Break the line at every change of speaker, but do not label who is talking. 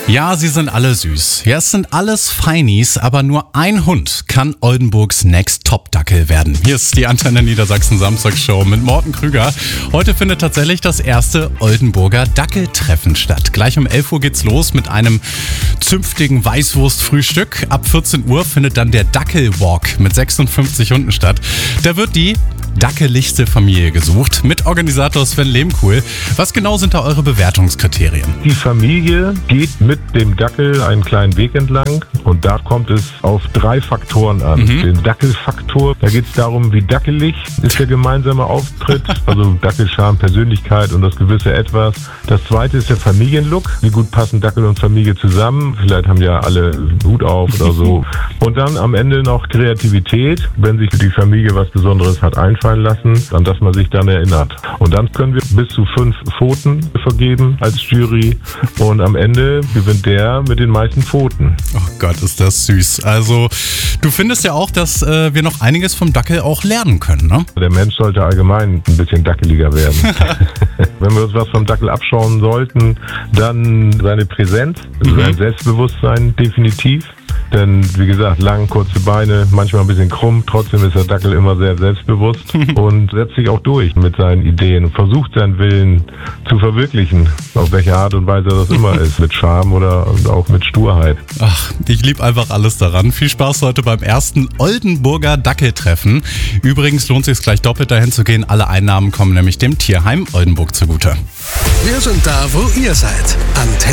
Ja, sie sind alle süß. Ja, es sind alles Feinis, aber nur ein Hund kann Oldenburgs Next Top Dackel werden. Hier ist die Antenne Niedersachsen Samstagsshow mit Morten Krüger. Heute findet tatsächlich das erste Oldenburger Dackeltreffen statt. Gleich um 11 Uhr geht's los mit einem zünftigen Weißwurstfrühstück. Ab 14 Uhr findet dann der Dackelwalk mit 56 Hunden statt. Da wird die dackeligste Familie gesucht, mit Organisator Sven Lehmkuhl. Was genau sind da eure Bewertungskriterien?
Die Familie geht mit dem Dackel einen kleinen Weg entlang und da kommt es auf 3 Faktoren an. Den Dackelfaktor, da geht es darum, wie dackelig ist der gemeinsame Auftritt, also Dackelscharme, Persönlichkeit und das gewisse Etwas. Das zweite ist der Familienlook, wie gut passen Dackel und Familie zusammen, vielleicht haben ja alle einen Hut auf oder so. Und dann am Ende noch Kreativität, wenn sich die Familie was Besonderes hat einfallen lassen, an das man sich dann erinnert. Und dann können wir bis zu 5 Pfoten vergeben als Jury und am Ende gewinnt der mit den meisten Pfoten.
Oh Gott, ist das süß. Also, du findest ja auch, dass wir noch einiges vom Dackel auch lernen können, ne?
Der Mensch sollte allgemein ein bisschen dackeliger werden. Wenn wir uns was vom Dackel abschauen sollten, dann seine Präsenz, sein Selbstbewusstsein definitiv. Denn, wie gesagt, lang, kurze Beine, manchmal ein bisschen krumm. Trotzdem ist der Dackel immer sehr selbstbewusst und setzt sich auch durch mit seinen Ideen und versucht seinen Willen zu verwirklichen. Auf welche Art und Weise das immer ist. Mit Charme oder auch mit Sturheit.
Ach, ich liebe einfach alles daran. Viel Spaß heute beim ersten Oldenburger Dackeltreffen. Übrigens lohnt es sich gleich doppelt dahin zu gehen. Alle Einnahmen kommen nämlich dem Tierheim Oldenburg zugute.
Wir sind da, wo ihr seid. Antenne